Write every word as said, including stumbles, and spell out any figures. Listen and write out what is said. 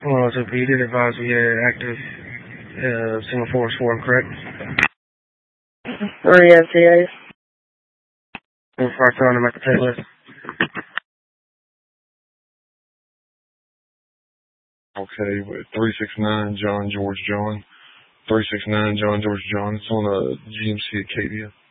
Well, so you did advise we had active uh, single force form, correct? Where are you at, C As? We'll start throwing them at the pit list. Okay, with three six nine John George John. three six nine John George John. It's on a G M C Acadia.